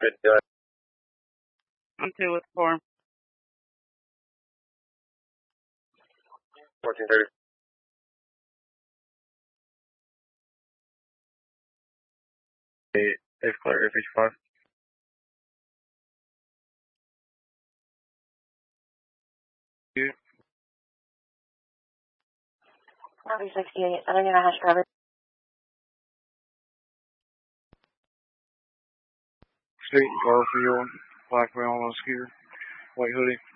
I'm 2 with 4. 1430. Dave Clark, Air 55. 68. I don't need a hash cover. State Garfield, black male on a scooter, white hoodie.